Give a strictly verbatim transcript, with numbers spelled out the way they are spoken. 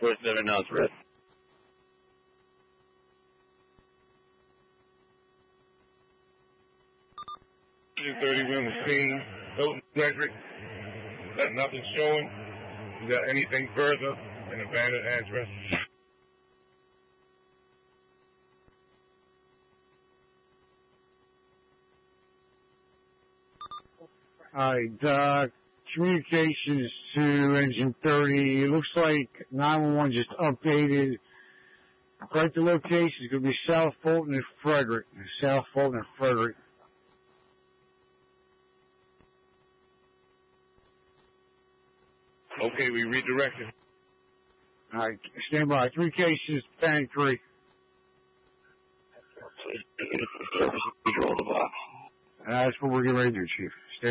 four seven knots, red. two thirty-one on the scene. Hilton Frederick. Got nothing showing. You got anything further? An abandoned address. Alright, uh, communications to engine thirty. It looks like nine one one just updated. Correct the location. It's going to be South Fulton and Frederick. South Fulton and Frederick. Okay, we redirected. Alright, stand by. Three cases, panic three. Control the box. That's what we're getting ready to do, Chief. Stand